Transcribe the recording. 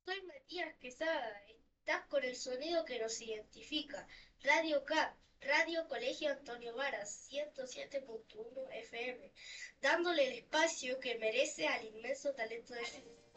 Soy Matías Quesada. Estás con el sonido que nos identifica. Radio CAP, Radio Colegio Antonio Varas, 107.1 FM, dándole el espacio que merece al inmenso talento de Jesús.